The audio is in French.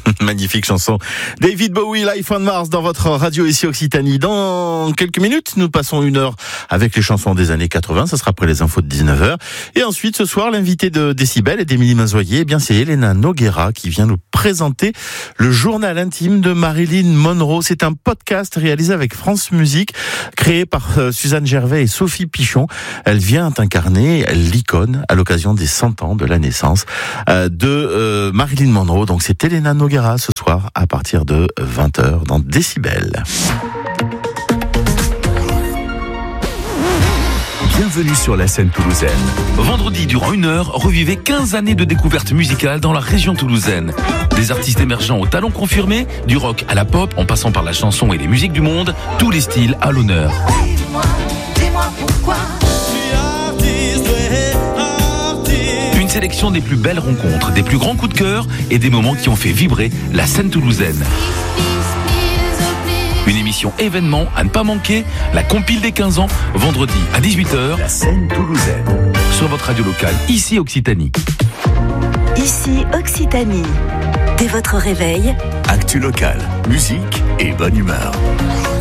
Magnifique chanson. David Bowie, Life on Mars dans votre radio ici Occitanie. Dans quelques minutes, nous passons une heure avec les chansons des années 80. Ça sera après les infos de 19h. Et ensuite, ce soir, l'invité de Décibel et d'Émilie Mazoyer, eh bien, c'est Elena Noguera qui vient nous présenter le journal intime de Marilyn Monroe. C'est un podcast réalisé avec France Musique, créé par Suzanne Gervais et Sophie Pichon. Elle vient incarner l'icône à l'occasion des 100 ans de la naissance de Marilyn Monroe. Donc, c'est Elena Noguera ce soir à partir de 20h dans Décibel. Bienvenue sur la scène toulousaine. Vendredi, durant 1 heure, revivez 15 années de découvertes musicales dans la région toulousaine. Des artistes émergents aux talents confirmés, du rock à la pop, en passant par la chanson et les musiques du monde, tous les styles à l'honneur. Dis-moi pourquoi. Une sélection des plus belles rencontres, des plus grands coups de cœur et des moments qui ont fait vibrer la scène toulousaine. Une émission événement à ne pas manquer, la compile des 15 ans, vendredi à 18h. La scène toulousaine. Sur votre radio locale, ici Occitanie. Ici Occitanie. Dès votre réveil, Actu local, musique et bonne humeur.